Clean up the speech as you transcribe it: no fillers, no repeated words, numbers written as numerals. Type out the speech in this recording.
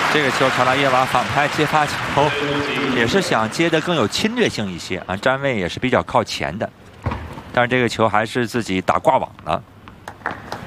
这个球，查拉耶娃反拍接发球，也是想接得更有侵略性一些啊，站位也是比较靠前的，但是这个球还是自己打挂网了。